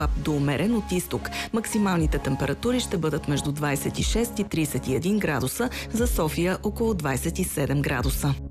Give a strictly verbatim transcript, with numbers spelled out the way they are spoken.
до умерен от изток. Максималните температури ще бъдат между двадесет и шест и тридесет и един градуса, за София около двадесет и седем градуса.